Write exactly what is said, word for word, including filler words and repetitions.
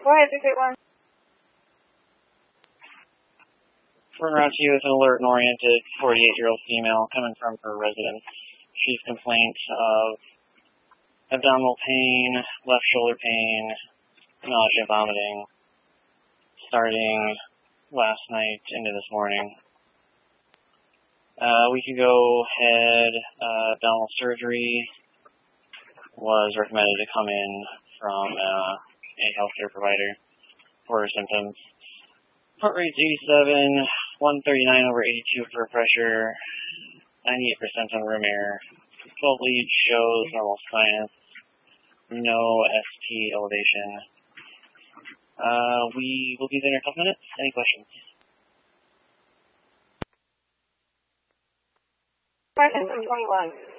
Go ahead, six eight one. We're around to you with an alert and oriented forty-eight-year-old female coming from her residence. She's complaint of abdominal pain, left shoulder pain, nausea, vomiting, starting last night into this morning. Uh, we could go ahead, uh, abdominal surgery was recommended to come in from uh, a healthcare provider for her symptoms. Heart rate eighty-seven, one thirty-nine over eighty-two for pressure, ninety-eight percent on room air, twelve leads shows normal sinus, no S T elevation. Uh, we will be there in a couple minutes. Any questions? Question twenty-one.